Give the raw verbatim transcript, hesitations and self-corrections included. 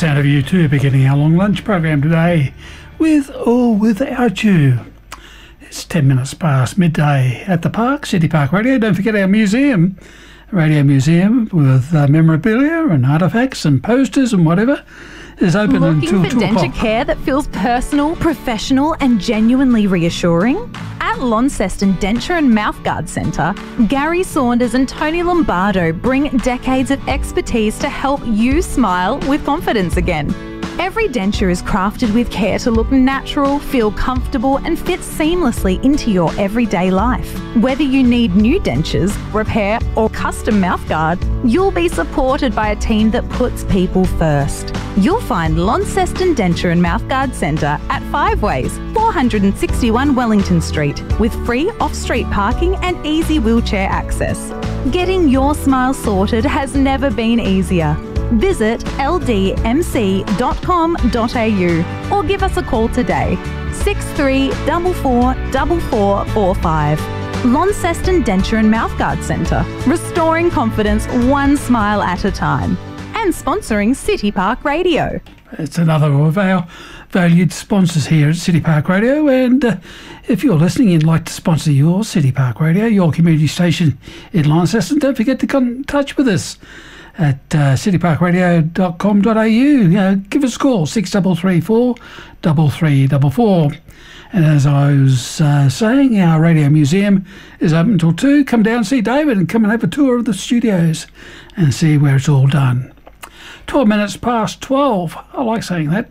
sound of you two beginning our long lunch program today with or without you. It's ten minutes past midday at the park, City Park Radio. Don't forget our museum, Radio Museum, with uh, memorabilia and artefacts and posters and whatever, is open Looking until for two denture o'clock. care that feels personal, professional and genuinely reassuring? At Launceston Denture and Mouthguard Centre, Gary Saunders and Tony Lombardo bring decades of expertise to help you smile with confidence again. Every denture is crafted with care to look natural, feel comfortable and fit seamlessly into your everyday life. Whether you need new dentures, repair or custom mouthguard, you'll be supported by a team that puts people first. You'll find Launceston Denture and Mouthguard Centre at Five Ways, four sixty-one Wellington Street, with free off-street parking and easy wheelchair access. Getting your smile sorted has never been easier. Visit l d m c dot com dot a u or give us a call today, six three four four four four four five. Launceston Denture and Mouthguard Centre, restoring confidence one smile at a time. And sponsoring City Park Radio. It's another of our valued sponsors here at City Park Radio, and uh, if you're listening and like to sponsor your City Park Radio, your community station in Launceston, don't forget to get in touch with us at uh, city park radio dot com dot a u. You know, give us a call, six three three four, three three four four. And as I was uh, saying, our Radio Museum is open until two. Come down, see David, and come and have a tour of the studios and see where it's all done. twelve minutes past twelve. I like saying that.